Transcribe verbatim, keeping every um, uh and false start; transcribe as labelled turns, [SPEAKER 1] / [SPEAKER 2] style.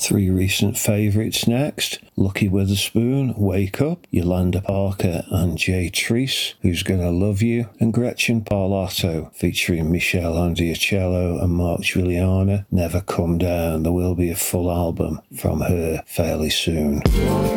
[SPEAKER 1] Three recent favourites next: Lucky Witherspoon, Wake Up, Yolanda Parker and Jay Treese, Who's Gonna Love You, and Gretchen Parlato, featuring Michelle Andriacello and Mark Juliana, Never Come Down. There will be a full album from her fairly soon.